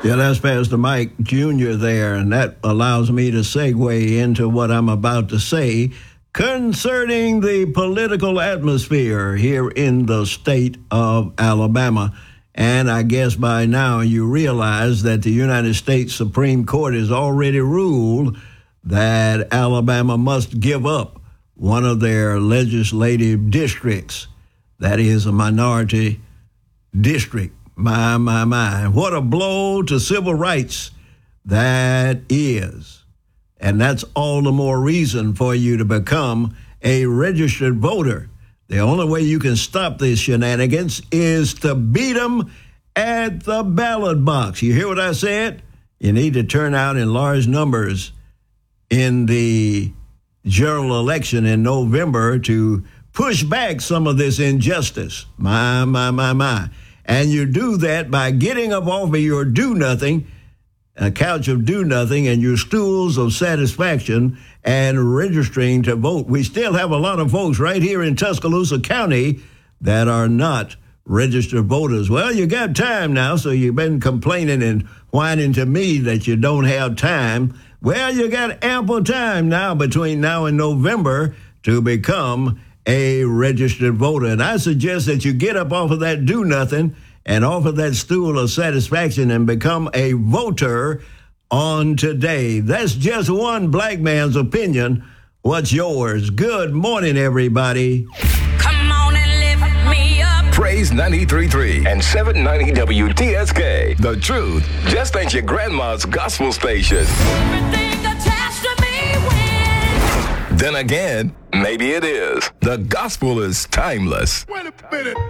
Yeah, that's Pastor Mike Jr. there, and that allows me to segue into what I'm about to say concerning the political atmosphere here in the state of Alabama. And I guess by now you realize that the United States Supreme Court has already ruled that Alabama must give up one of their legislative districts. That is a minority district. My. What a blow to civil rights that is. And that's all the more reason for you to become a registered voter. The only way you can stop these shenanigans is to beat them at the ballot box. You hear what I said? You need to turn out in large numbers in the general election in November to push back some of this injustice. My. And you do that by getting up off of your do-nothing, a couch of do-nothing, and your stools of satisfaction and registering to vote. We still have a lot of folks right here in Tuscaloosa County that are not registered voters. Well, you got time now, so you've been complaining and whining to me that you don't have time. Well, you got ample time now between now and November to become a registered voter. And I suggest that you get up off of that do-nothing and off of that stool of satisfaction and become a voter on today. That's just one black man's opinion. What's yours? Good morning, everybody. Come on and lift me up. Praise 93.3 and 790 WTSK. The truth just ain't your grandma's gospel station. Everything attached to me wins. Then again, maybe it is. The gospel is timeless. Wait a minute.